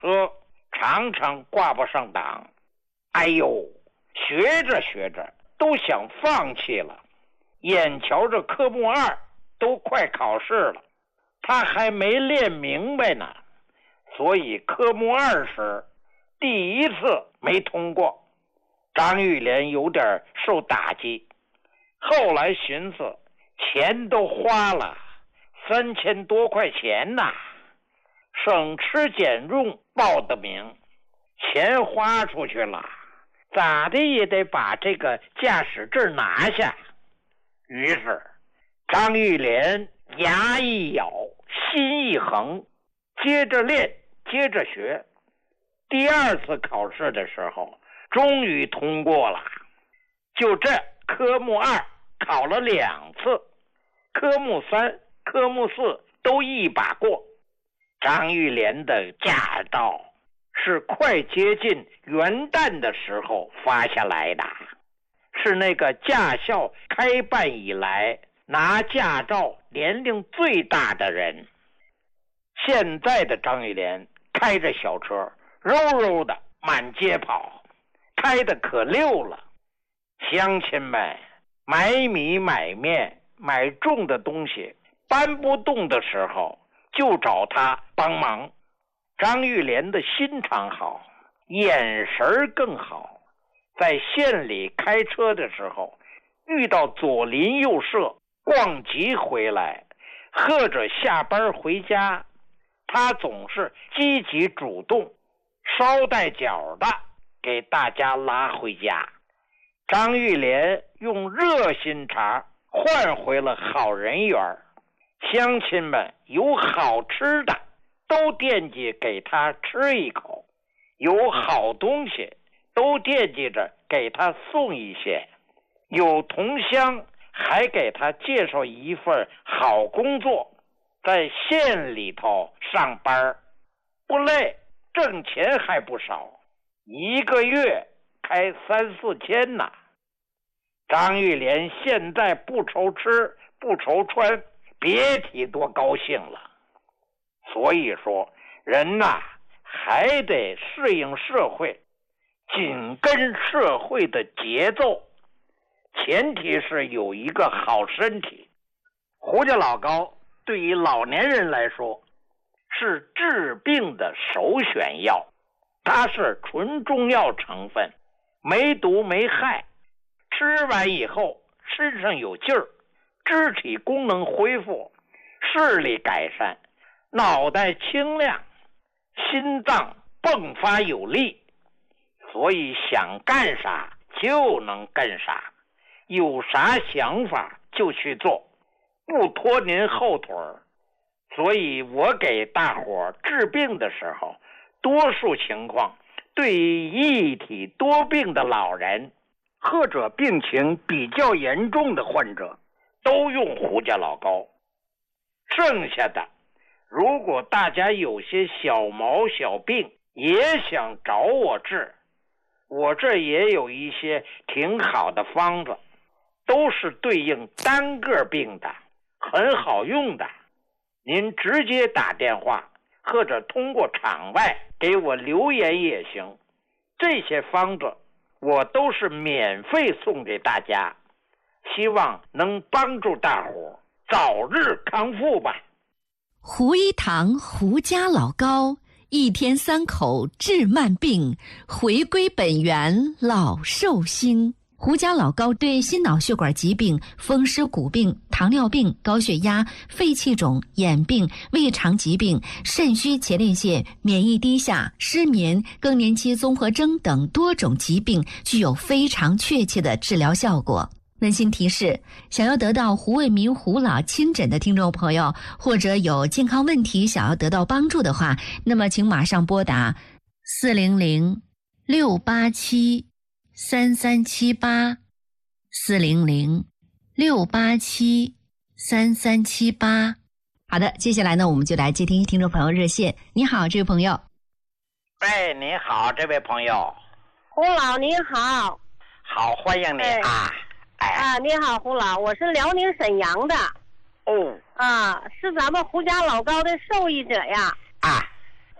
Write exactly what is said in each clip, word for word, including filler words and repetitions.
呵，常常挂不上档。哎呦，学着学着都想放弃了。眼瞧着科目二都快考试了，他还没练明白呢，所以科目二时第一次没通过。张玉莲有点受打击，后来寻思钱都花了三千多块钱呐，省吃俭用报的名，钱花出去了，咋的也得把这个驾驶证拿下。于是张玉莲牙一咬，心一横，接着练，接着学。第二次考试的时候终于通过了。就这科目二考了两次，科目三、科目四都一把过。张玉莲的驾照是快接近元旦的时候发下来的，是那个驾校开办以来拿驾照年龄最大的人。现在的张玉莲开着小车柔柔的满街跑，开得可溜了。乡亲们买米买面买重的东西搬不动的时候就找他帮忙。张玉莲的心肠好，眼神更好，在县里开车的时候遇到左邻右舍逛集回来或者下班回家，他总是积极主动，捎带脚的给大家拉回家。张玉莲用热心肠换回了好人缘，乡亲们有好吃的都惦记给他吃一口，有好东西都惦记着给他送一些，有同乡还给他介绍一份好工作，在县里头上班，不累，挣钱还不少，一个月开三四千呢。张玉莲现在不愁吃不愁穿，别提多高兴了。所以说人呐、啊，还得适应社会，紧跟社会的节奏，前提是有一个好身体。胡家老高对于老年人来说是治病的首选药，它是纯中药成分，没毒没害，吃完以后身上有劲儿，肢体功能恢复，视力改善，脑袋清亮，心脏迸发有力，所以想干啥就能干啥，有啥想法就去做，不拖您后腿儿。所以我给大伙治病的时候，多数情况对于一体多病的老人或者病情比较严重的患者都用胡家老高。剩下的如果大家有些小毛小病也想找我治，我这也有一些挺好的方子，都是对应单个病的，很好用的。您直接打电话或者通过场外给我留言也行，这些方子我都是免费送给大家，希望能帮助大伙早日康复吧。 胡一堂胡家老高，一天三口治慢病，回归本源老寿星。胡家老高对心脑血管疾病、风湿骨病、糖尿病、高血压、肺气肿、眼病、胃肠疾病、肾虚前列腺、免疫低下、失眠、更年期综合征等多种疾病具有非常确切的治疗效果。温馨提示，想要得到胡卫民胡老亲诊的听众朋友，或者有健康问题想要得到帮助的话，那么请马上拨打四零零六八七三三七八，四零零六八七三三七八。好的，接下来呢，我们就来接听听众朋友热线。你好，这位朋友。 哎，你好，这位朋友。 胡老您好。 好，欢迎你啊。哎啊，你好，胡老，我是辽宁沈阳的。 哦。 啊，是咱们胡家老高的受益者呀。 啊，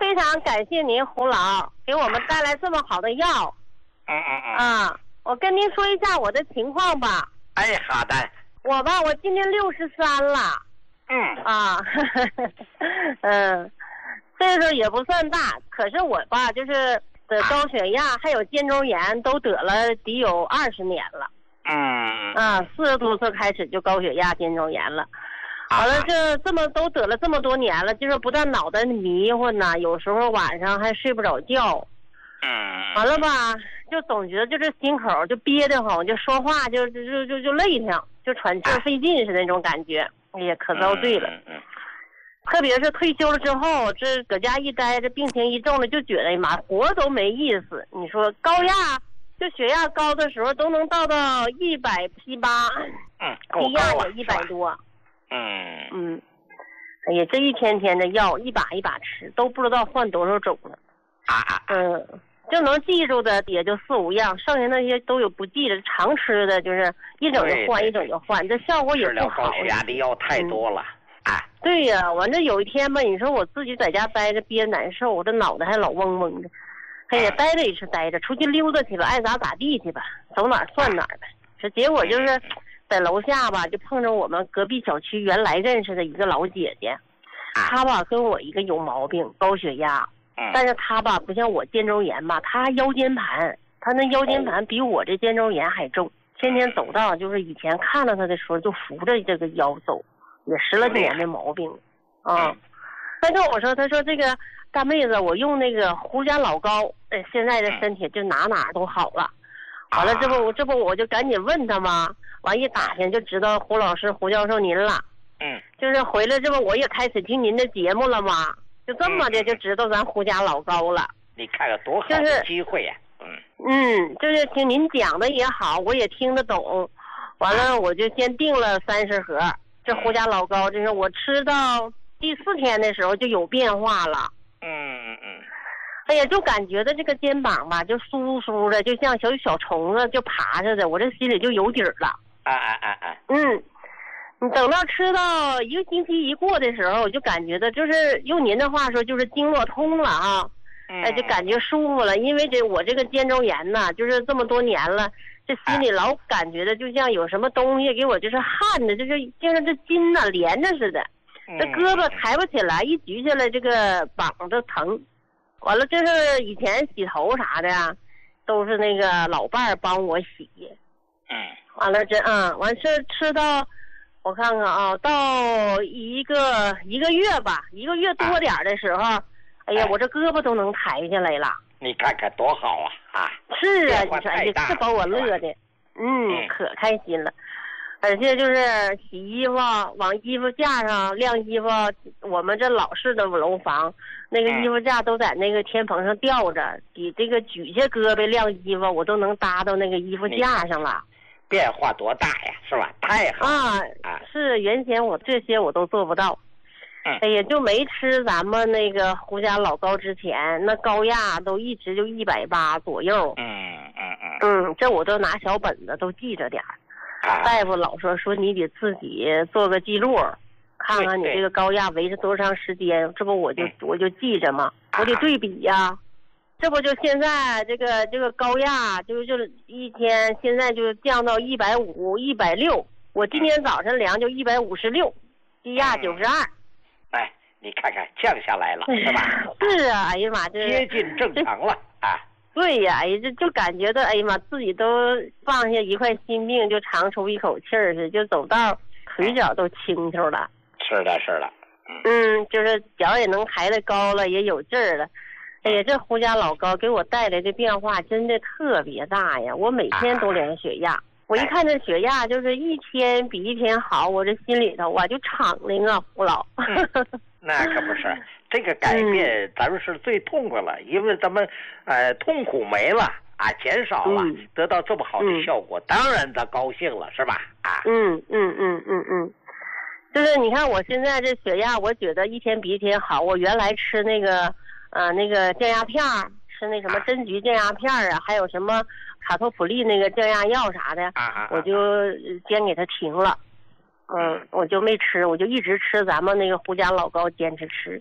非常感谢您胡老给我们带来这么好的药。 嗯嗯嗯。 啊，我跟您说一下我的情况吧。 哎，好的。 我吧，我今年六十三了。 嗯。 啊，呵呵嗯，岁数也不算大，可是我吧，就是得高血压还有肩周炎都得了得有二十年了。 嗯。 啊，四十多岁开始就高血压、肩周炎了。完了，这这么都得了这么多年了，就是不但脑袋迷糊呢，有时候晚上还睡不着觉。 嗯。 完了吧，就总觉得就这心口就憋得慌，就说话就就就就就累挺，就喘气费劲似的那种感觉。哎呀，可遭罪了。 嗯嗯。 特别是退休了之后，这搁家一待，这病情一重了，就觉得哎妈，活都没意思。你说高压，就血压高的时候都能到到一百七八， 嗯， 低压也一百多。 嗯嗯，哎呀，这一天天的药一把一把吃，都不知道换多少种了。 啊啊， 嗯，就能记住的也就四五样，剩下那些都有不记得，常吃的就是一整就换，一整就换，这效果也不好。 治疗高血压的药太多了。 啊、嗯，对呀，完这有一天吧，你说我自己在家待着憋难受，我这脑袋还老嗡嗡的。哎呀，待着也是待着，出去溜达去吧，爱咋咋地去吧，走哪儿算哪儿呗。这结果就是。在楼下吧，就碰着我们隔壁小区原来认识的一个老姐姐，她吧跟我一个有毛病，高血压，但是她吧不像我肩周炎吧，她腰间盘，她那腰间盘比我这肩周炎还重，天天走道就是以前看到她的时候就扶着这个腰走，也十来年的毛病啊。她跟我说，她说这个大妹子，我用那个胡家老膏，呃，现在的身体就哪哪都好了。完了，这不这不我就赶紧问她嘛。完一打听就知道胡老师胡教授您了。 嗯， 就是回来这不我也开始听您的节目了嘛，就这么的就知道咱胡家老高了。 你看看多好的机会呀！ 嗯嗯，就是听您讲的也好，我也听得懂。完了我就先订了三十盒，这胡家老高就是我吃到第四天的时候就有变化了。 嗯嗯嗯。 哎呀，就感觉的这个肩膀吧，就酥酥的，就像小小虫子就爬似的，我这心里就有底儿了。 啊啊啊啊！ 嗯，你等到吃到一个星期一过的时候，我就感觉的，就是用您的话说，就是经络通了啊， 嗯、 哎，就感觉舒服了。因为这我这个肩周炎呐，就是这么多年了，这心里老感觉的，就像有什么东西给我就是焊的，就是就是这筋呐连着似的，这胳膊抬不起来，一举起来这个膀子疼。完了，这是以前洗头啥的呀，都是那个老伴儿帮我洗。 嗯。 完了这嗯，完事吃到，我看看啊，到一个一个月吧，一个月多点的时候，啊、哎呀，我这胳膊都能抬下来了。 你看看多好啊！啊， 是啊，你说哎呀，是把我乐的，嗯，嗯可开心了。而且就是洗衣服，往衣服架上晾衣服，我们这老式的楼房，那个衣服架都在那个天棚上吊着，比这个举下胳膊晾衣服，我都能搭到那个衣服架上了。 变化多大呀，是吧？太好了啊！啊是原先我这些我都做不到。 嗯。 哎呀，就没吃咱们那个胡家老高之前，那高压都一直就一百八左右。 嗯嗯嗯。 嗯，这我都拿小本子都记着点儿。 啊、 大夫老说说你得自己做个记录，看看你这个高压维持多长时间，这不我就、嗯、我就记着嘛，我得对比呀、啊。这不就现在这个这个高压就就一天现在就降到一百五、一百六，我今天早晨量就一百五十六，低压九十二。 哎，你看看降下来了，是吧？ 是啊，哎呀妈，这接近正常了啊。 对呀，哎呀，这就感觉到，哎呀妈，自己都放下一块心病，就长出一口气儿似的，就走道腿脚都轻巧了。 是的，是的。 嗯，就是脚也能抬得高了，也有劲儿了。哎呀，这胡家老高给我带来的变化真的特别大呀！我每天都量血压，啊、我一看这血压就是一天比一天好，我这心里头啊就敞亮啊，胡老。 嗯那可不是，这个改变咱们是最痛快了，嗯、因为咱们呃痛苦没了啊，减少了，嗯、得到这么好的效果，嗯、当然咱高兴了，是吧？啊， 嗯嗯嗯嗯嗯，就是你看我现在这血压，我觉得一天比一天好。我原来吃那个呃那个降压片儿，吃那什么针菊降压片儿啊，还有什么卡托普利那个降压药啥的， 啊啊、 我就先给它停了。嗯，我就没吃，我就一直吃咱们那个胡家老高，坚持吃。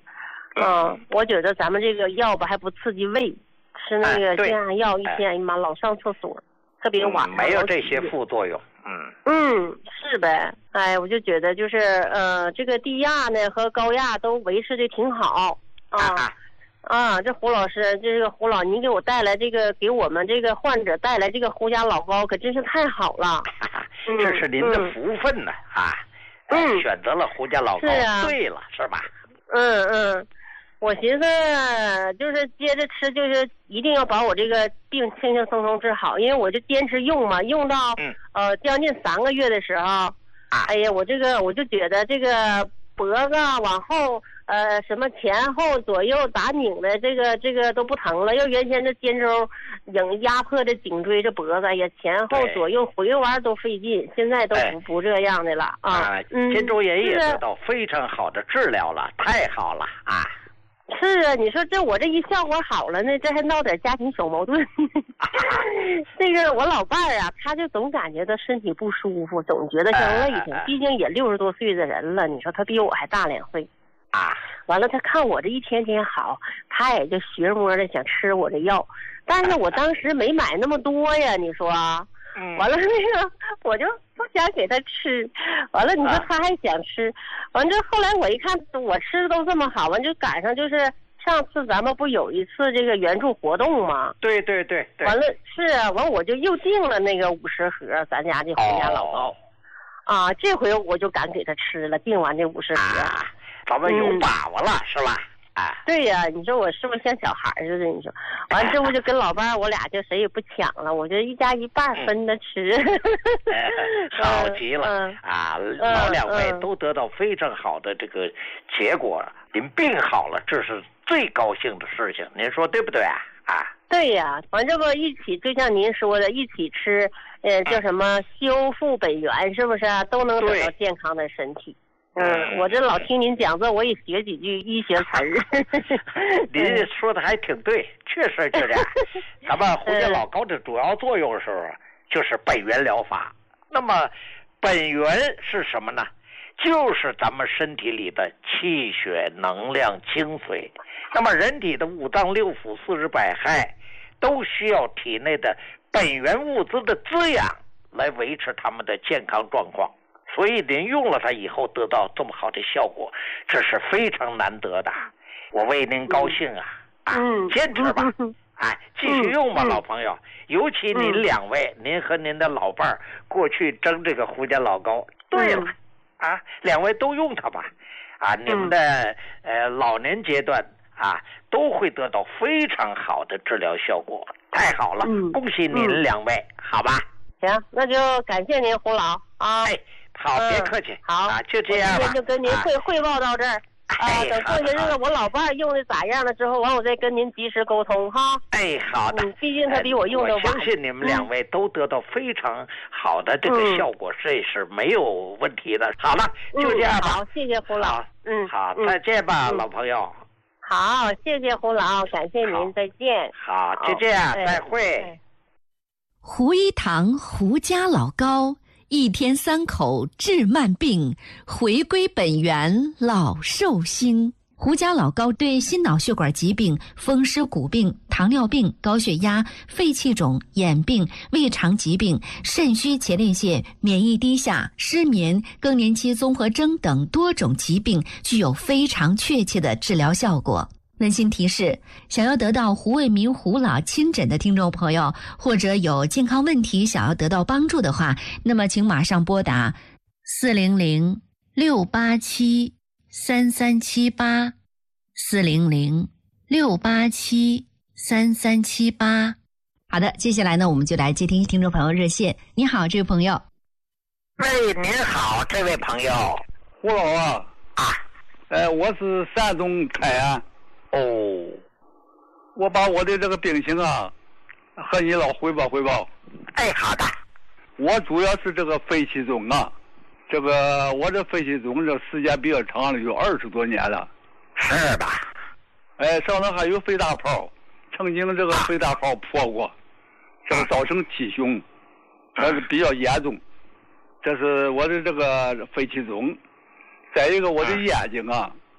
嗯，我觉得咱们这个药吧还不刺激胃，吃那个降压药一天，哎呀妈，老上厕所，特别晚上、 嗯、没有这些副作用。嗯嗯，是呗。哎，我就觉得就是呃，这个低压呢和高压都维持的挺好啊。啊啊，这胡老师，这个胡老，您给我带来这个，给我们这个患者带来这个胡家老高，可真是太好了。 嗯、这是您的福分呢、嗯、啊！嗯，选择了胡家老高， 啊、 对了，是吧？ 嗯嗯，我寻思就是接着吃，就是一定要把我这个病轻轻松松治好，因为我就坚持用嘛，用到、嗯、呃将近三个月的时候，啊、哎呀，我这个我就觉得这个脖子往后。呃，什么前后左右打拧的，这个这个都不疼了。要原先这肩周影压迫着颈椎这脖子呀，前后左右回弯都费劲。现在都不、哎、不这样的了啊。 啊，肩周炎也得到非常好的治疗了，太好了啊！ 是啊，你说这我这一效果好了呢，这还闹点家庭小矛盾。这个我老伴儿啊，他就总感觉他身体不舒服，总觉得像累挺。毕竟也六十多岁的人了，你说他比我还大两岁。 啊， 完了，他看我这一天天好，他也就学摸的想吃我这药，但是我当时没买那么多呀，你说，嗯，完了那个我就不想给他吃，完了你说他还想吃，完这后来我一看我吃的都这么好，完就赶上就是上次咱们不有一次这个援助活动吗？ 对对对对， 完了是啊，完我就又订了那个五十盒咱家的胡家老高，哦、啊，这回我就敢给他吃了，订完这五十盒。 啊咱们有把握了、嗯、是吧？哎， 对呀、啊，你说我是不是像小孩似的？你说，完这不就跟老伴儿我俩就谁也不抢了，我就一家一半分着吃。 哎、好极了、嗯、啊！老两位都得到非常好的这个结果，您、嗯、病好了，这是最高兴的事情，您说对不对啊？啊， 对呀、啊，完这不一起，就像您说的，一起吃，呃，叫什么修复本源，是不是啊？都能得到健康的身体。嗯，我这老听您讲这，我也学几句医学词儿。 您说的还挺对，确实就这样。咱们胡家老高的主要作用是就是本源疗法。那么，本源是什么呢？就是咱们身体里的气血、能量、精髓。那么，人体的五脏六腑、四肢百骸，都需要体内的本源物质的滋养来维持他们的健康状况。所以您用了它以后得到这么好的效果，这是非常难得的，我为您高兴啊！啊，坚持吧，哎，继续用吧，老朋友。尤其您两位，您和您的老伴儿过去争这个胡家老高，对了，啊，两位都用它吧，啊，你们的呃老年阶段啊都会得到非常好的治疗效果，太好了，恭喜您两位，好吧？ 行，那就感谢您胡老啊。 哎，好，别客气。 好啊，就这样吧。 今天就跟您汇汇报到这儿啊。等过些日子我老伴儿用的咋样了之后，完我再跟您及时沟通哈。 哎，好的。 嗯，毕竟他比我用的晚。 我相信你们两位都得到非常好的这个效果，这是没有问题的。好了，就这样吧。 好，谢谢胡老。嗯， 好，再见吧，老朋友。 好，谢谢胡老，感谢您，再见。 好，就这样，再会。 胡一堂胡家老高，一天三口治慢病，回归本源老寿星。胡家老高对心脑血管疾病、风湿骨病、糖尿病、高血压、肺气肿、眼病、胃肠疾病、肾虚前列腺、免疫低下、失眠、更年期综合征等多种疾病具有非常确切的治疗效果。温馨提示：想要得到胡卫民胡老亲诊的听众朋友，或者有健康问题想要得到帮助的话，那么请马上拨打四零零六八七三三七八四零零六八七三三七八。好的，接下来呢，我们就来接听听众朋友热线。你好，这位朋友。 喂，您好，这位朋友。 胡老啊。 啊。 呃，我是山东泰安。 哦， 我把我的这个病情啊和你老汇报汇报。 哎，好的。 我主要是这个肺气肿啊，这个我这肺气肿这时间比较长了，有二十多年了。 是吧？ 哎，上头还有肺大泡，曾经这个肺大泡破过，啊、这个造成气胸，这是比较严重。这是我的这个肺气肿。再一个，我的眼睛啊。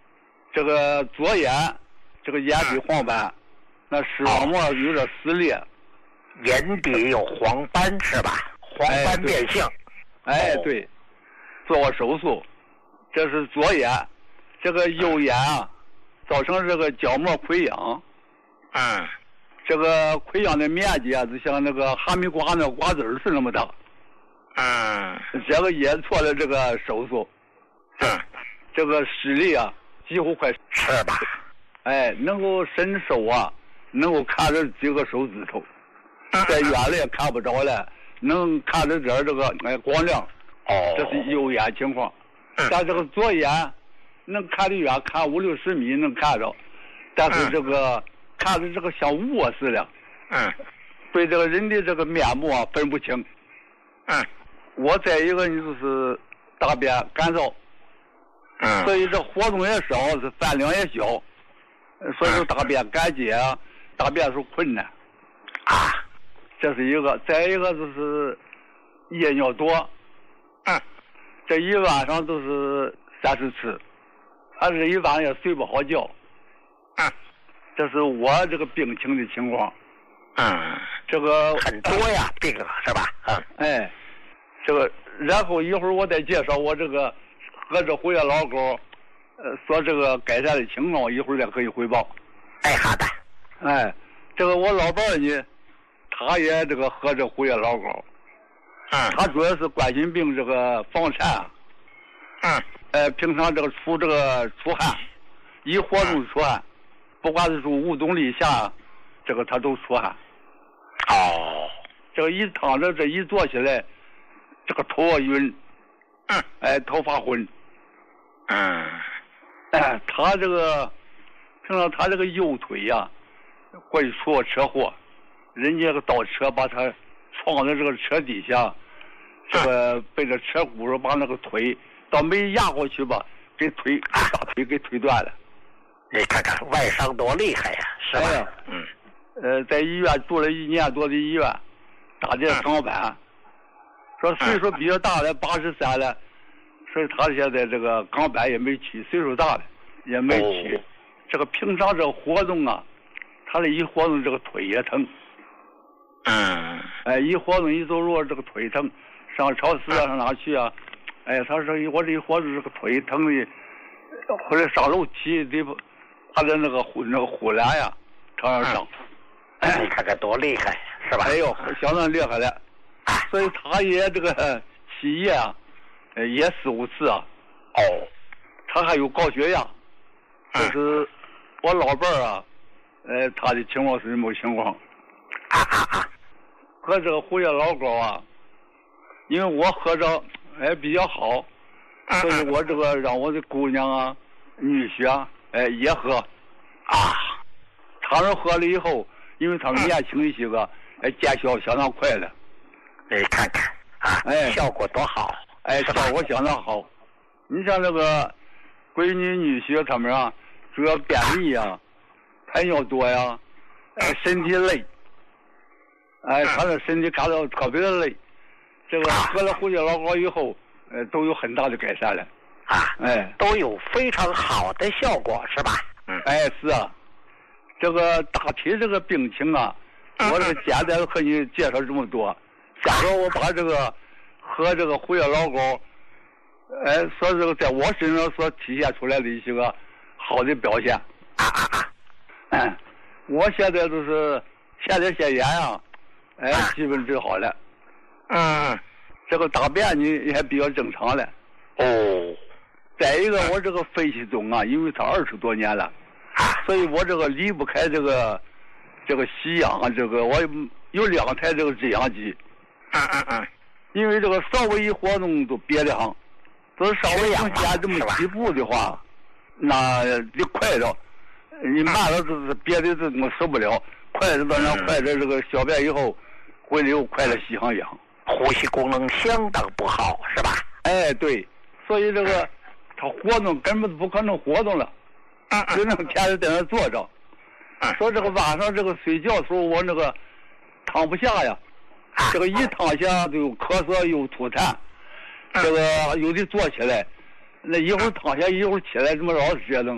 这个左眼这个眼底黄斑，那视网膜有点撕裂， 眼底有黄斑是吧？黄斑变性。 哎，对，做过手术，这是左眼，这个右眼啊，造成这个角膜溃疡。 嗯。 这个溃疡的面积啊，就像那个哈密瓜那瓜子儿是那么大。 嗯。 这个也做了这个手术。 嗯。 这个视力啊，几乎快是吧？ 哎，能够伸手啊，能够看着几个手指头，在远了也看不着了，能看着点这个哎光亮。 哦。 这是右眼情况。但这个左眼能看得远，看五六十米能看着，但是这个。看着这个像雾似的， 嗯， 对这个人的这个面目啊分不清， 嗯， 我再一个就是大便干燥， 嗯， 所以这活动也少，是饭量也小，所以说大便干结啊，大便是困难， 啊， 这是一个，再一个就是夜尿多， 嗯， 这一晚上都是三十次，还是一晚上也睡不好觉， 嗯。 这是我这个病情的情况， 嗯， 这个很多呀，病是吧？嗯， 哎，这个，然后一会儿我再介绍我这个喝这胡叶老膏，呃，说这个改善的情况，一会儿再可以汇报。 哎，好的。 哎，这个我老伴儿呢，他也这个喝这胡叶老膏， 嗯， 他主要是冠心病这个房颤， 嗯， 呃，平常这个出这个出汗，一活动出汗。不管是说无动力下，这个他都出汗。 哦， 这个一躺着，这一坐起来，这个头晕， 嗯， 哎，头发昏， 嗯， 哎，他这个，平常他这个右腿呀、啊，会出过车祸，人家个倒车把他撞在这个车底下，这个被这车轱辘把那个腿倒没压过去吧，给腿大腿给推断了。 你看看外伤多厉害呀，是吧？ 哎、嗯，呃，在医院住了一年多的医院，打这钢板，嗯、说岁数比较大的八十三了，所以他现在这个钢板也没取，岁数大的也没取。哦、这个平常这个活动啊，他这一活动这个腿也疼。 嗯。 哎，一活动一走路这个腿疼，上超市啊上哪去啊？哎，他说我这一活动这个腿疼的，或者上楼梯得不。他的那个护那个护栏呀，常常上， 嗯、你看看多厉害，是吧？ 哎呦，相当厉害了。所以他也这个起夜啊，也四五次啊。 哦， 他还有高血压，这是我老伴儿啊，呃，他的情况是什么情况？ 啊啊啊！ 喝这个胡叶老膏啊，因为我喝着哎比较好，所以我这个让我的姑娘啊、女婿啊。哎，也喝， 啊， 他们喝了以后，因为他们年轻一些个，哎，见效相当快了。 你看看啊， 哎， 效果多好， 哎，效果相当好。你像那个闺女、女婿他们啊，主要便秘啊，排尿多呀，哎，身体累，哎，他的身体感到特别的累。这个喝了胡叶老膏以后，呃，都有很大的改善了。 啊， 哎， 都有非常好的效果，是吧？ 嗯，哎，是啊，这个大体这个病情啊，我这个简单和你介绍这么多。假如我把这个和这个胡叶老膏，哎，说这个在我身上所体现出来的一些个好的表现。 啊啊啊！ 嗯，我现在就是前列腺炎啊，哎，基本治好了。 嗯， 这个大便呢也比较正常了。 哦。 再一个，我这个肺气肿啊，因为它二十多年了，所以我这个离不开这个这个吸氧啊，这个我有两台这个制氧机。 嗯嗯嗯。 因为这个稍微一活动都憋得慌，都稍微往前这么几步的话，那得快着，你慢了就是憋的这么受不了，快着到那快着这个小便以后，回来又快了吸上氧， 呼吸功能相当不好，是吧？ 哎，对，所以这个。他活动根本不可能活动了，只能天天在那坐着。说这个晚上这个睡觉的时候，我那个躺不下呀，这个一躺下就咳嗽又吐痰，这个有的坐起来，那一会儿躺下一会儿起来，这么老是折腾，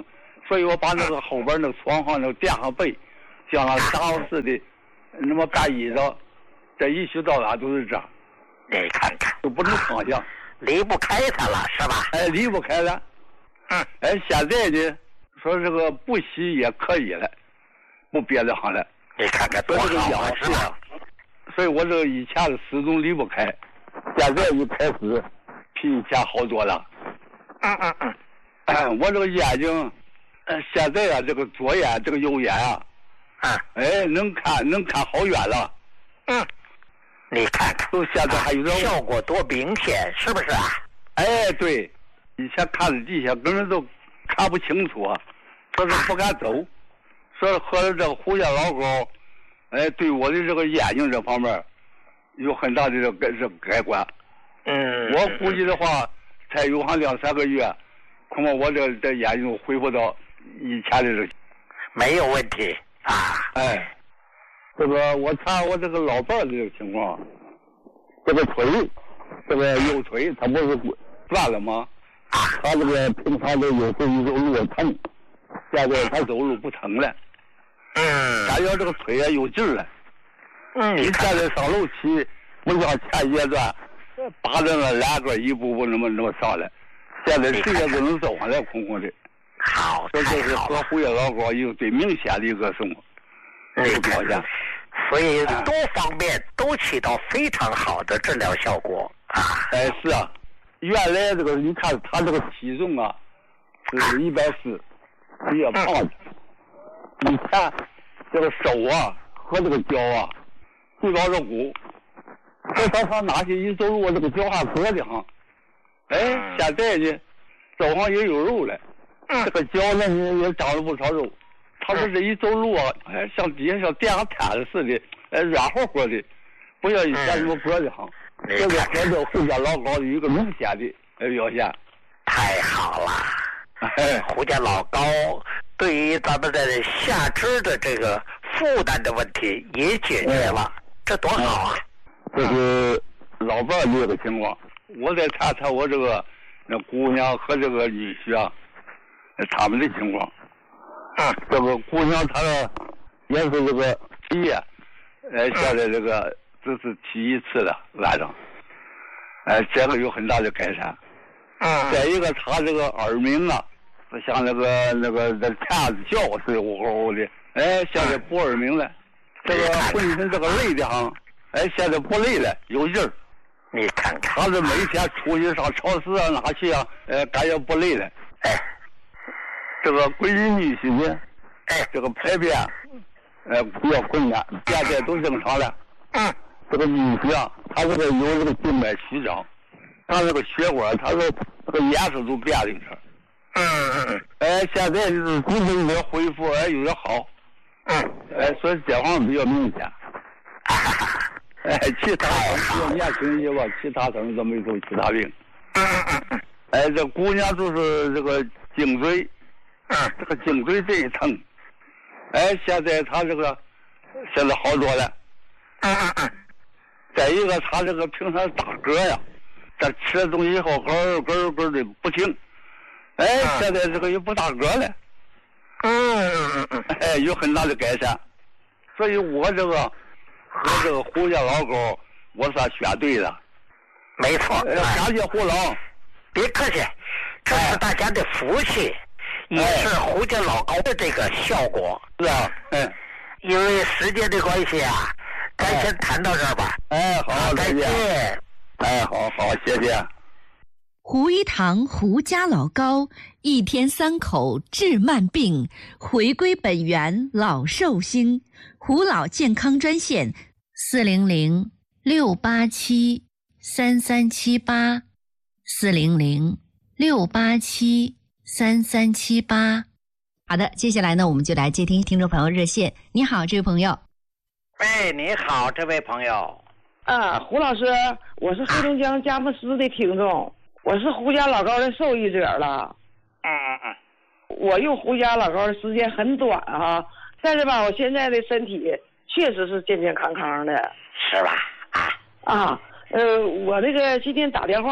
所以我把那个后边那个床上那个垫上被，像那沙发似的，那么盖衣裳，这一宿到哪都是这样。 你看看， 都不能方向， 离不开他了，是吧？ 哎，离不开了。 嗯。 哎，现在呢，说这个不洗也可以了，不憋得慌了。 你看看多好啊，是吧？ 所以我这个以前的始终离不开，现在一开始比以前好多了。 嗯嗯嗯。 哎，我这个眼睛，呃，现在啊，这个左眼这个右眼啊， 嗯， 哎，能看能看好远了。 嗯，你看看， 都现在还有点效果多明显，是不是啊？ 哎，对，以前看着地下根本都看不清楚啊，说是不敢走，说是喝了这个胡家老膏，哎，对我的这个眼睛这方面有很大的这个改这个改观。 嗯， 我估计的话，才有上两三个月，恐怕我这这眼睛恢复到以前的这个， 没有问题啊。 哎，这个我看我这个老伴儿的这个情况，这个腿，这个右腿他不是断了吗？他这个平常都有时候一走路疼，现在他走路不疼了。 嗯， 感觉这个腿啊有劲儿了。 嗯， 你现在上楼梯不像前阶段，扒着那栏杆一步步那么那么上来，现在谁也都能走上来，空空的。 好， 这就是和胡叶老膏有最明显的一个什么这个表现。 所以多方面都起到非常好的治疗效果啊。 哎，是啊，原来这个你看他这个体重啊是一百四，比较胖的。你看这个手啊和这个脚啊，最高的骨，这他他拿起一走路，这个脚还硌的慌。哎，现在呢，手上也有肉了，这个脚呢也长了不少肉。他说这一走路啊，哎，像底下像垫上毯子似的，哎，软和和的，不像以前那么硌的慌。这个和这胡家老膏有一个明显的呃表现。 太好了， 哎， 胡家老膏对于咱们的下肢的这个负担的问题也解决了，嗯、这多好啊！ 这是老伴儿这个情况，我再查查我这个那姑娘和这个女婿啊，他们的情况。 嗯， 这个姑娘她也是这个体液，呃，现在这个只是提一次了晚上，哎、呃，这个有很大的改善。 嗯， 再一个，她这个耳鸣啊，像那个那个那叉子叫似的，呜呼呼的，哎，现在不耳鸣了。这个浑身这个累的哈，哎，现在不累了，有劲儿。 你看看， 她是每天出去上超市啊，哪去啊，哎，感觉不累了。 哎。 这个闺女女婿呢，哎，这个排便，呃，比较困难，现在都正常了。 嗯。 这个女婿啊，他这个有这个静脉曲张，他这个血管，他说这个颜色都变了一点。 嗯嗯嗯。 哎，现在就是逐渐有点恢复，哎，有点好。 嗯。 哎，所以这方面比较明显。哎，其他比较年轻些吧，其他可能都没有其他病。 嗯嗯嗯。 哎，这姑娘就是这个颈椎。嗯，这个颈椎这一疼，哎，现在他这个现在好多了。 嗯嗯嗯。 再一个，他这个平常打嗝呀，他吃了东西以后咯咯咯的不停，哎，现在这个也不打嗝了。 嗯嗯嗯嗯。 哎，有很大的改善，所以我这个和这个胡家老膏，我算选对了。 没错。 哎，感谢胡老。 别客气，这是大家的福气。也是胡家老膏的这个效果， 是啊，嗯， 因为时间的关系啊，咱先谈到这儿吧。 哎，好， 再见。 哎，好好，谢谢。 胡一堂胡家老膏，一天三口治慢病，回归本源老寿星。胡老健康专线：四零零六八七三三七八，四零零六八七。三三七八，好的，接下来呢，我们就来接听听众朋友热线。你好，这位朋友。 哎，你好，这位朋友。 啊，胡老师，我是黑龙江佳木斯的听众，我是胡家老膏的受益者了。 嗯嗯嗯。 我用胡家老膏的时间很短啊，但是吧，我现在的身体确实是健健康康的。 是吧？啊啊，呃，我那个今天打电话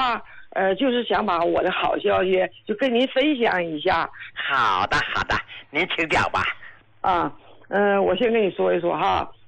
呃，就是想把我的好消息就跟您分享一下。 好的，好的，您请讲吧。 啊，嗯、呃，我先跟你说一说哈。